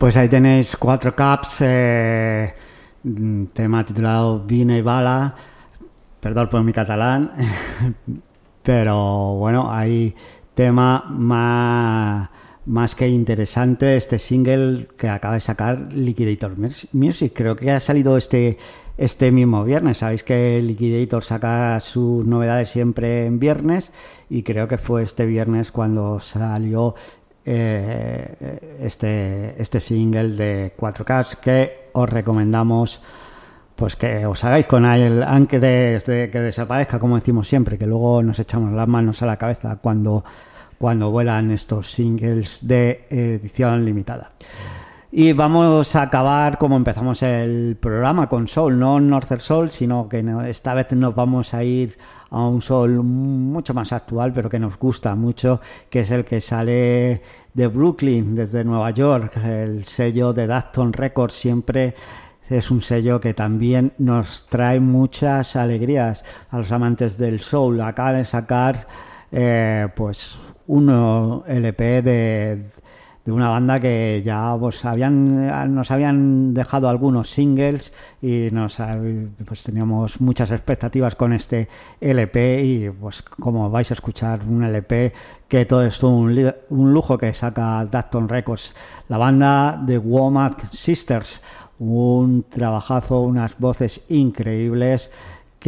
Pues ahí tenéis 4 Caps, tema titulado Vine y Bala, perdón por mi catalán, pero bueno, hay tema más que interesante, este single que acaba de sacar Liquidator Music. Creo que ha salido este mismo viernes. Sabéis que Liquidator saca sus novedades siempre en viernes, y creo que fue este viernes cuando salió este single de 4K, que os recomendamos pues que os hagáis con él antes de que desaparezca, como decimos siempre, que luego nos echamos las manos a la cabeza cuando vuelan estos singles de edición limitada. Y vamos a acabar como empezamos el programa, con soul, no Northern Soul, sino que esta vez nos vamos a ir a un soul mucho más actual, pero que nos gusta mucho, que es el que sale de Brooklyn, desde Nueva York. El sello de Dacton Records siempre es un sello que también nos trae muchas alegrías a los amantes del soul. Acaba de sacar pues un LP de una banda que ya pues nos habían dejado algunos singles, y pues teníamos muchas expectativas con este LP, y pues como vais a escuchar, un LP que todo es un lujo que saca Dacton Records. La banda de Womack Sisters, un trabajazo, unas voces increíbles,